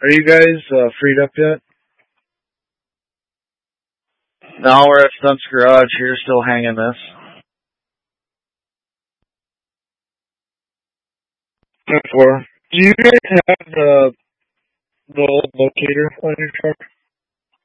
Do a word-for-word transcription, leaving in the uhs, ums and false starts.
Are you guys uh, freed up yet? No, we're at Stunt's garage here, still hanging this. ten four. Do you guys have the, the old locator on your truck?